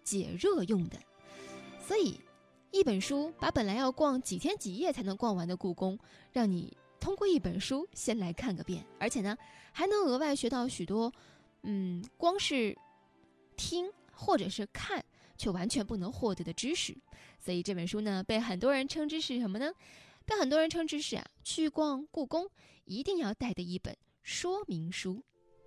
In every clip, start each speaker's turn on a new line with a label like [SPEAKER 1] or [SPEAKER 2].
[SPEAKER 1] 解热用的。所以一本书把本来要逛几天几夜才能逛完的故宫，让你通过一本书先来看个遍，而且呢还能额外学到许多光是听或者是看却完全不能获得的知识。所以这本书呢被很多人称之是什么呢？被很多人称之是去逛故宫一定要带的一本说明书。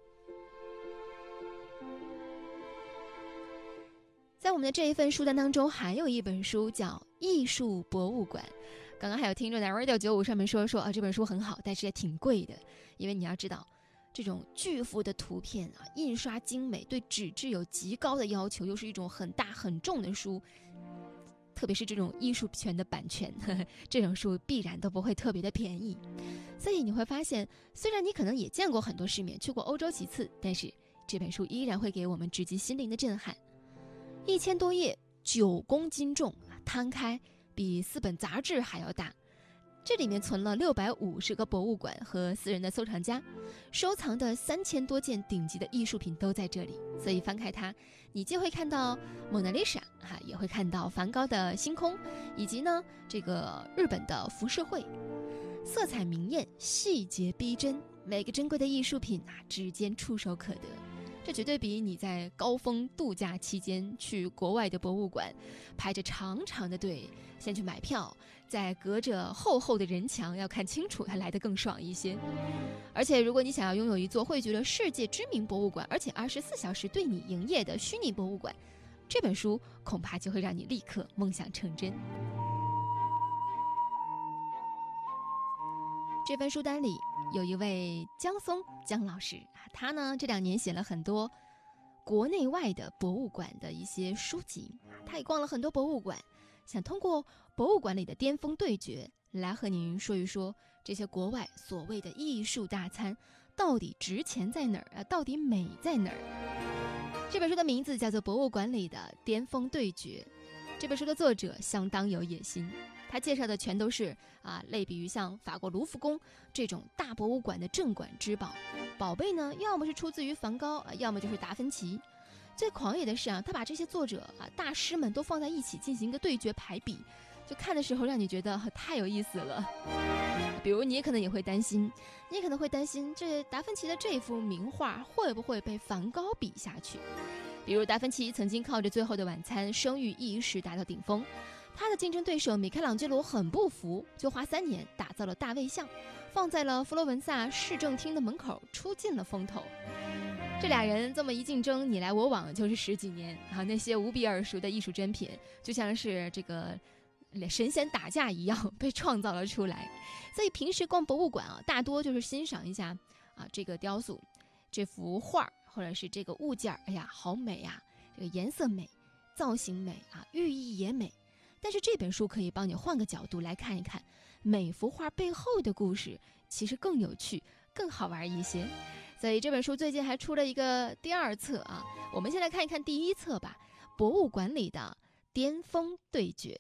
[SPEAKER 1] 在我们的这一份书单当中，还有一本书叫《艺术博物馆》。刚刚还有听众在 Radio95 上面说这本书很好，但是也挺贵的。因为你要知道，这种巨幅的图片印刷精美，对纸质有极高的要求，又是一种很大很重的书，特别是这种艺术权的版权，这种书必然都不会特别的便宜。所以你会发现，虽然你可能也见过很多世面，去过欧洲几次，但是这本书依然会给我们直击心灵的震撼。1000多页，9公斤重，摊开比4本杂志还要大。这里面存了650个博物馆和私人的收藏家，收藏的3000多件顶级的艺术品都在这里。所以翻开它，你既会看到蒙娜丽莎也会看到梵高的星空，以及呢这个日本的浮世绘，色彩明艳，细节逼真，每个珍贵的艺术品指尖触手可得。这绝对比你在高峰度假期间去国外的博物馆排着长长的队先去买票，再隔着厚厚的人墙要看清楚还来得更爽一些。而且如果你想要拥有一座汇聚了世界知名博物馆，而且24小时对你营业的虚拟博物馆，这本书恐怕就会让你立刻梦想成真。这份书单里有一位江松江老师，他呢这2年写了很多国内外的博物馆的一些书籍，他也逛了很多博物馆，想通过博物馆里的巅峰对决来和您说一说这些国外所谓的艺术大餐到底值钱在哪儿到底美在哪儿。这本书的名字叫做《博物馆里的巅峰对决》。这本书的作者相当有野心，他介绍的全都是类比于像法国卢浮宫这种大博物馆的镇馆之宝。宝贝呢，要么是出自于梵高要么就是达芬奇。最狂野的是他把这些作者大师们都放在一起进行一个对决排比，就看的时候让你觉得太有意思了。比如你可能也会担心，这达芬奇的这幅名画会不会被梵高比下去。比如达芬奇曾经靠着《最后的晚餐》声誉一时达到顶峰，他的竞争对手米开朗基罗很不服，就花3年打造了大卫像，放在了佛罗伦萨市政厅的门口，出尽了风头。这俩人这么一竞争，你来我往就是10几年那些无比耳熟的艺术珍品就像是这个神仙打架一样被创造了出来。所以平时逛博物馆大多就是欣赏一下这个雕塑，这幅画或者是这个物件，哎呀好美这个颜色美，造型美寓意也美。但是这本书可以帮你换个角度来看一看每幅画背后的故事，其实更有趣更好玩一些。所以这本书最近还出了一个第2册我们先来看一看第1册吧，博物馆里的巅峰对决。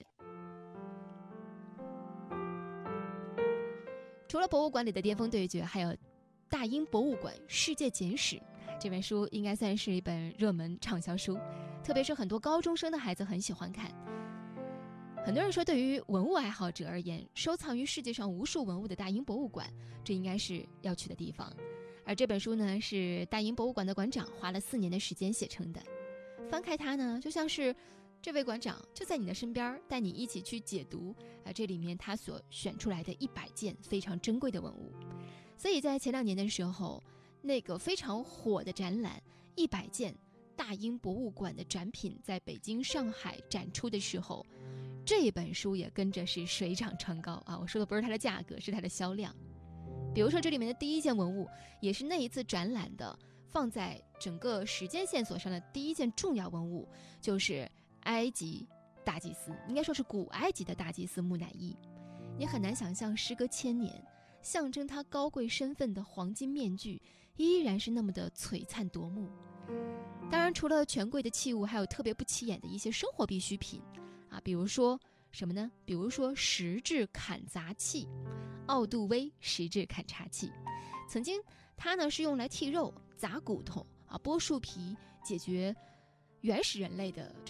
[SPEAKER 1] 除了博物馆里的巅峰对决，还有大英博物馆世界简史。这本书应该算是一本热门畅销书，特别是很多高中生的孩子很喜欢看。很多人说，对于文物爱好者而言，收藏于世界上无数文物的大英博物馆，这应该是要去的地方。而这本书呢，是大英博物馆的馆长花了4年的时间写成的。翻开它呢，就像是这位馆长就在你的身边，带你一起去解读这里面他所选出来的100件非常珍贵的文物。所以在前2年的时候，那个非常火的展览100件大英博物馆的展品在北京上海展出的时候，这本书也跟着是水涨船高我说的不是它的价格，是它的销量。比如说这里面的第1件文物，也是那一次展览的放在整个时间线索上的第1件重要文物，就是埃及大祭司，应该说是古埃及的大祭司木乃伊。你很难想象，时隔1000年，象征他高贵身份的黄金面具依然是那么的璀璨夺目。当然除了权贵的器物，还有特别不起眼的一些生活必需品比如说什么呢？比如说石质砍砸器，奥杜威石质砍砸器。曾经它呢是用来剔肉、砸骨头剥树皮，解决原始人类的